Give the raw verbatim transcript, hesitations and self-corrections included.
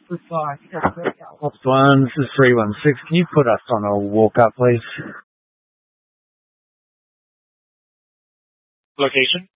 Ops one, this is three one six. Can you put us on a walk-up, please? Location?